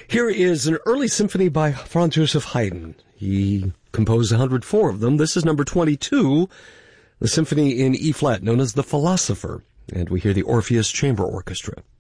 Here is an early symphony by Franz Joseph Haydn. He composed 104 of them. This is number 22, the symphony in E-flat known as The Philosopher, and we hear the Orpheus Chamber Orchestra.